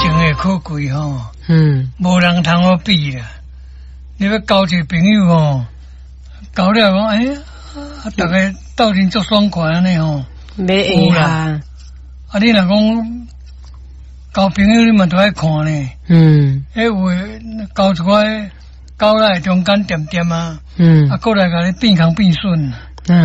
情的可贵吼， 无人通好比啦。你要交一个朋友吼，交了讲，大家斗阵足爽快安尼吼， 没会啊。 你若讲交朋友，你嘛都爱看呢。话交一块，交来中间点点啊。过来甲你变空变顺。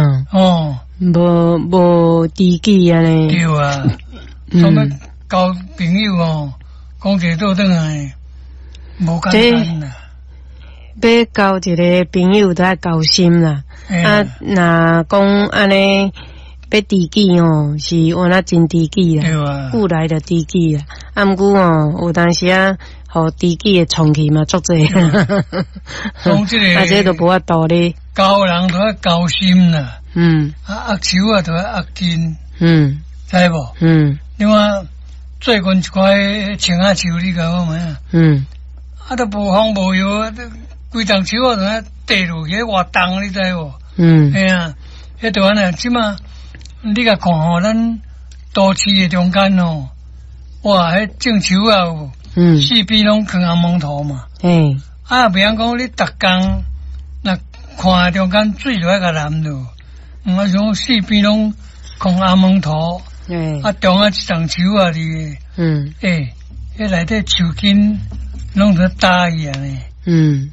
无知己啊呢。 对啊。所以交朋友哦，讲一个倒转来，无简单啦。 要交一个朋友都要交心啦。若讲安尼。要知己哦，是我那真知己啦，古来的知己啦。毋过哦，有当时互知己的创气嘛，足济。 讲这个， 这都无法度咧。 交人都要交心啦。握手啊，都要握紧。知无？另外，最近一块青啊树，你甲我问都无风无雨，规丛树啊，都要跌落去活动，你知无？迄度安尼，即马。你甲看吼，咱都市的中间哦，哇，迄种树啊有，四边拢放红毛土嘛。袂晓讲你逐工若看中间水就爱甲淋落，像四边拢放红毛土，中一丛树啊哩，迄内底树根拢在搭伊安尼，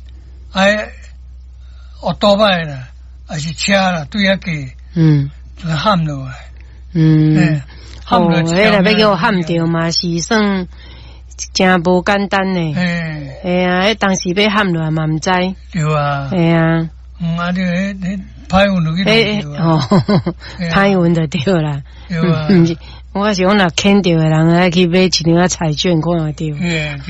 学倒摆啦，还是车啦，对遐过。就喊落来， 喊落来，迄个要叫我喊着嘛，是算真无简单呢。迄当时要喊落来嘛，毋知。 对啊。 你迄歹运落去就对啊。 歹运就对啦。 对啊。 我是讲若捡着的人，爱去买一张彩券看下着。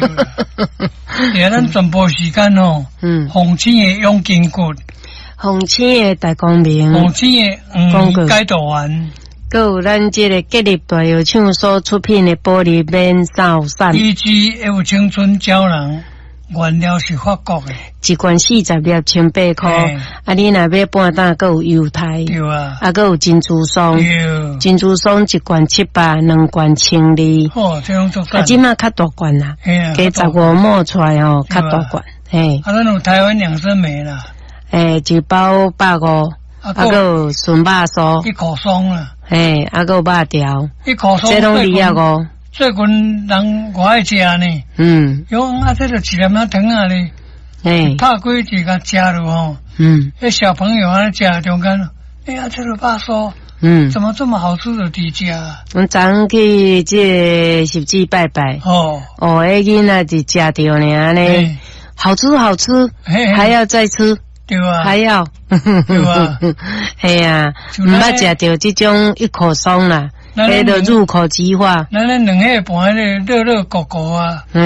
咱全部时间哦，红星的永金骨。 红星的大光明， 红星的解读完， 还有咱这个吉利大药厂所出品的玻璃面罩伞， 以及还有青春胶囊，原料是法国的， 一罐40粒1,800块。你若要半打，还有犹太， 对啊， 还有珍珠霜，珍珠霜一罐700，两罐1,200。 这样做干。 即马较大罐啦，加15毛出来哦，较大罐。 咱有台湾养生梅啦。 一包150，还有纯肉酥 ，1箍霜啦， 还有肉条 ，1箍霜， 这拢250。 最近人我爱食呢，用这就一粒仔糖啊咧，拍几几甲食落吼，迄小朋友啊食中间，这个肉酥，怎么这么好吃的低价？ 我昨去这十字拜拜，迄囡仔就食着呢咧，好吃好吃，还要再吃。 对啊， 还要， 对啊， 系啊，毋捌食到这种1箍霜啦，迄个入口即化。 咱两个盘迄个热热糊糊啊。